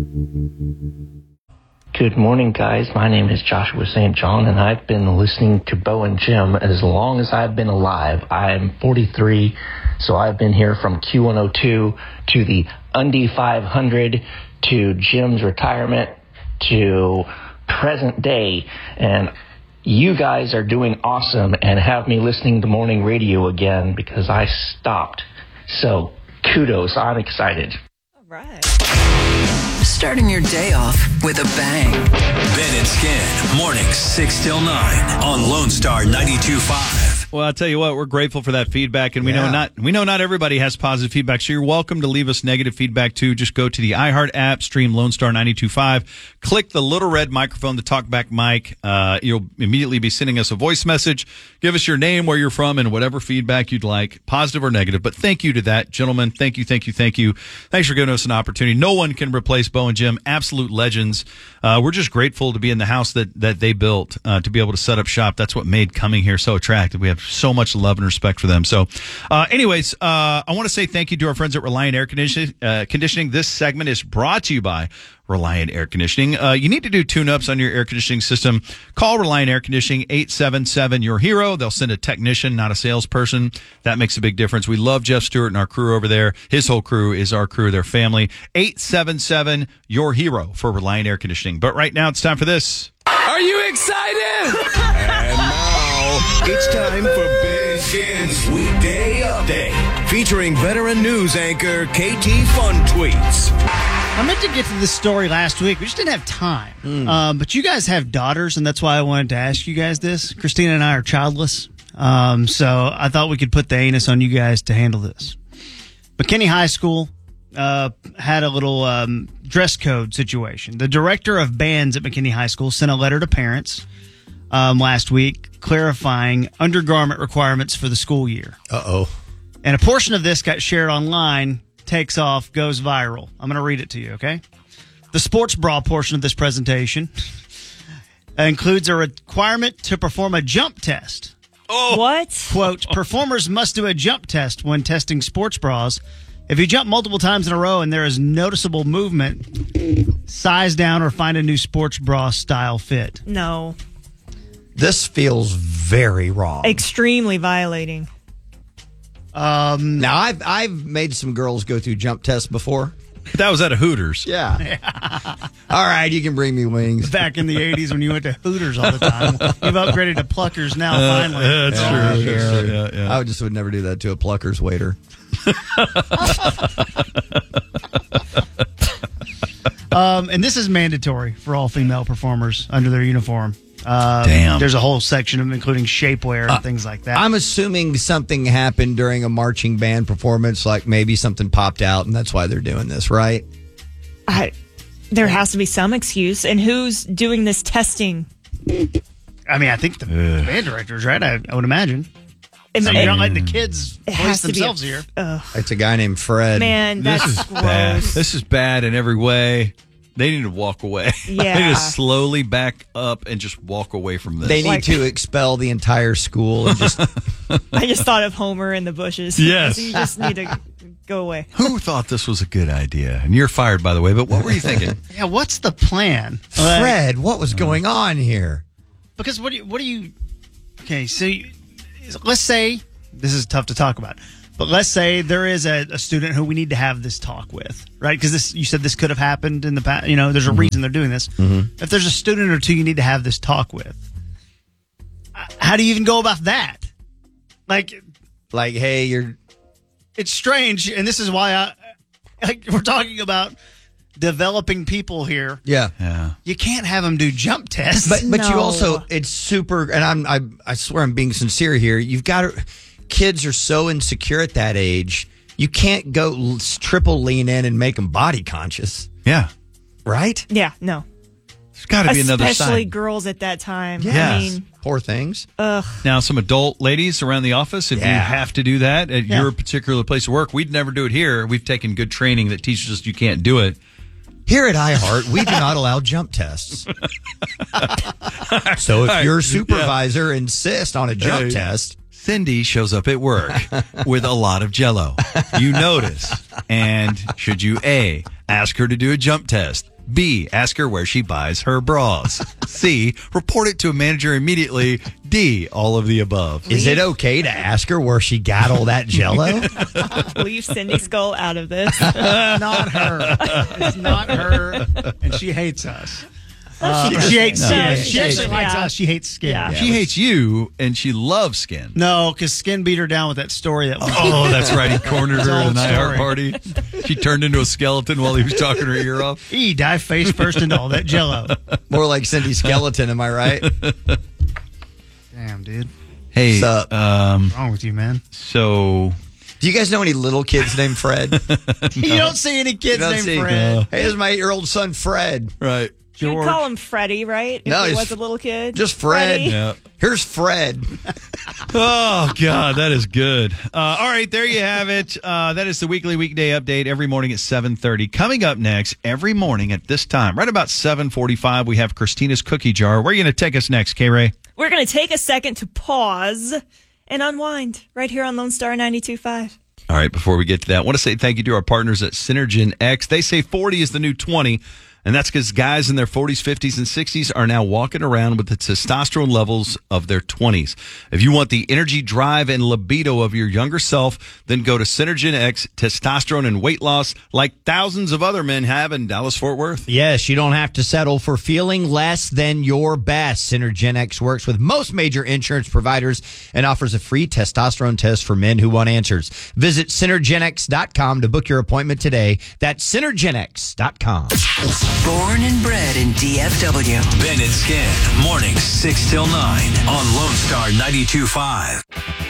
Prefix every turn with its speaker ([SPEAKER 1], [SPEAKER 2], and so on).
[SPEAKER 1] Good morning, guys. My name is Joshua St. John, and I've been listening to Bo and Jim as long as I've been alive. I'm 43, so I've been here from Q102 to the Undy 500 to Jim's retirement to present day, and you guys are doing awesome and have me listening to morning radio again because I stopped. So kudos. I'm excited.
[SPEAKER 2] All right.
[SPEAKER 3] Starting your day off with a bang.
[SPEAKER 4] Ben and Skin, mornings 6 till 9 on Lone Star 92.5.
[SPEAKER 5] Well, I'll tell you what, we're grateful for that feedback, and we know not everybody has positive feedback, so you're welcome to leave us negative feedback too. Just go to the iHeart app, stream Lone Star 92.5, click the little red microphone, the talkback mic. You'll immediately be sending us a voice message. Give us your name, where you're from, and whatever feedback you'd like, positive or negative. But thank you to that, gentlemen. Thank you. Thanks for giving us an opportunity. No one can replace Bo and Jim, absolute legends. We're just grateful to be in the house that they built, to be able to set up shop. That's what made coming here so attractive. We have so much love and respect for them. So, anyways, I want to say thank you to our friends at Reliant Air Conditioning. This segment is brought to you by Reliant Air Conditioning. You need to do tune-ups on your air conditioning system. Call Reliant Air Conditioning, 877-YOUR-HERO. They'll send a technician, not a salesperson. That makes a big difference. We love Jeff Stewart and our crew over there. His whole crew is our crew, their family. 877-YOUR-HERO for Reliant Air Conditioning. But right now, it's time for this.
[SPEAKER 4] Are you excited? And now, it's time for Ben Skin's Weekday Update, featuring veteran news anchor KT Fun Tweets.
[SPEAKER 6] I meant to get to this story last week. We just didn't have time. But you guys have daughters, and that's why I wanted to ask you guys this. Christina and I are childless, so I thought we could put the anus on you guys to handle this. McKinney High School had a little dress code situation. The director of bands at McKinney High School sent a letter to parents last week clarifying undergarment requirements for the school year.
[SPEAKER 7] Uh-oh.
[SPEAKER 6] And a portion of this got shared online, takes off, goes viral. I'm going to read it to you, okay? The sports bra portion of this presentation includes a requirement to perform a jump test.
[SPEAKER 2] Oh. What?
[SPEAKER 6] Quote, performers must do a jump test when testing sports bras. If you jump multiple times in a row and there is noticeable movement, size down or find a new sports bra style fit.
[SPEAKER 2] No.
[SPEAKER 7] This feels very wrong.
[SPEAKER 2] Extremely violating.
[SPEAKER 7] Now, I've made some girls go through jump tests before.
[SPEAKER 5] That was at a Hooters.
[SPEAKER 7] Yeah. All right, you can bring me wings.
[SPEAKER 6] Back in the 80s when you went to Hooters all the time. You've upgraded to Pluckers now, finally.
[SPEAKER 5] That's true. Yeah.
[SPEAKER 7] I just would never do that to a Pluckers waiter.
[SPEAKER 6] And this is mandatory for all female performers under their uniform.
[SPEAKER 5] Damn.
[SPEAKER 6] There's a whole section of including shapewear and things like that.
[SPEAKER 7] I'm assuming something happened during a marching band performance, like maybe something popped out, and that's why they're doing this, right?
[SPEAKER 2] There has to be some excuse. And who's doing this testing?
[SPEAKER 6] I mean, I think the band directors, right? I would imagine. So you're not letting the kids voice themselves here.
[SPEAKER 7] It's a guy named Fred.
[SPEAKER 2] Man, that's gross.
[SPEAKER 5] Bad. This is bad in every way. They need to walk away.
[SPEAKER 2] Yeah.
[SPEAKER 5] They need to slowly back up and just walk away from this.
[SPEAKER 7] They need to expel the entire school. And just
[SPEAKER 2] I just thought of Homer in the bushes.
[SPEAKER 5] Yes.
[SPEAKER 2] So you just need to go away.
[SPEAKER 5] Who thought this was a good idea? And you're fired, by the way, but what were you thinking?
[SPEAKER 6] Yeah, what's the plan?
[SPEAKER 7] Fred, what was going on here?
[SPEAKER 6] Because what do you okay, so let's say, this is tough to talk about, but let's say there is a student who we need to have this talk with, right? Because you said this could have happened in the past. You know, there's a reason they're doing this. Mm-hmm. If there's a student or two you need to have this talk with, how do you even go about that? Like,
[SPEAKER 7] hey,
[SPEAKER 6] it's strange, and this is why we're talking about developing people here.
[SPEAKER 7] Yeah.
[SPEAKER 6] You can't have them do jump tests.
[SPEAKER 7] But
[SPEAKER 2] No.
[SPEAKER 7] you also, it's super, and I swear I'm being sincere here. You've got to, kids are so insecure at that age. You can't go triple lean in and make them body conscious.
[SPEAKER 5] Yeah.
[SPEAKER 7] Right?
[SPEAKER 2] Yeah, no.
[SPEAKER 5] There's got to be another
[SPEAKER 2] Especially
[SPEAKER 5] side.
[SPEAKER 2] girls at that time.
[SPEAKER 7] Yes.
[SPEAKER 2] I mean,
[SPEAKER 7] Poor things.
[SPEAKER 5] Now, some adult ladies around the office, if you have to do that at your particular place of work, we'd never do it here. We've taken good training that teaches us you can't do it.
[SPEAKER 7] Here at iHeart, we do not allow jump tests. So if your supervisor insists on a jump test,
[SPEAKER 5] Cindy shows up at work with a lot of Jell-O. You notice. And should you A, ask her to do a jump test, B, ask her where she buys her bras. C, report it to a manager immediately. D, all of the above.
[SPEAKER 7] Is it okay to ask her where she got all that Jell-O?
[SPEAKER 2] Leave Cindy Skull out of this.
[SPEAKER 6] Not her. It's not her, and she hates us. She hates Skin. She actually likes us. She hates Skin.
[SPEAKER 2] Yeah.
[SPEAKER 5] She hates you, and she loves Skin.
[SPEAKER 6] No, because Skin beat her down with that story that.
[SPEAKER 5] Oh, that's right. He cornered her at an
[SPEAKER 6] It's an old
[SPEAKER 5] iHeart party. She turned into a skeleton while he was talking her ear off.
[SPEAKER 6] He dive face first into all that Jell-O.
[SPEAKER 7] More like Cindy Skeleton, am I right?
[SPEAKER 6] Damn, dude.
[SPEAKER 5] Hey,
[SPEAKER 7] What's up?
[SPEAKER 6] What's wrong with you, man?
[SPEAKER 5] So
[SPEAKER 7] Do you guys know any little kids named Fred?
[SPEAKER 6] You don't see any kids
[SPEAKER 7] don't
[SPEAKER 6] named
[SPEAKER 7] see-
[SPEAKER 6] Fred.
[SPEAKER 7] Hey, this is my 8-year-old son, Fred.
[SPEAKER 5] right.
[SPEAKER 2] You would call him Freddie, right? If
[SPEAKER 7] No,
[SPEAKER 2] he
[SPEAKER 7] he's
[SPEAKER 2] was a little kid.
[SPEAKER 7] Just Fred.
[SPEAKER 2] Freddie.
[SPEAKER 5] Yeah.
[SPEAKER 7] Here's Fred.
[SPEAKER 5] Oh, God, that is good. All right, there you have it. That is the weekday update every morning at 7:30. Coming up next, every morning at this time, right about 7:45, we have Christina's Cookie Jar. Where are you going to take us next, K-Ray?
[SPEAKER 2] We're going to take a second to pause and unwind right here on Lone Star 92.5.
[SPEAKER 5] All right, before we get to that, I want to say thank you to our partners at Synergen X. They say 40 is the new 20, and that's because guys in their 40s, 50s, and 60s are now walking around with the testosterone levels of their 20s. If you want the energy, drive, and libido of your younger self, then go to Synergen X, testosterone and weight loss like thousands of other men have in Dallas-Fort Worth.
[SPEAKER 7] Yes, you don't have to settle for feeling less than your best. Synergenx works with most major insurance providers and offers a free testosterone test for men who want answers. Visit Synergenx.com to book your appointment today. That's Synergenx.com.
[SPEAKER 3] Born and bred in DFW.
[SPEAKER 4] Ben and Skin, mornings 6 till 9 on Lone Star 92.5.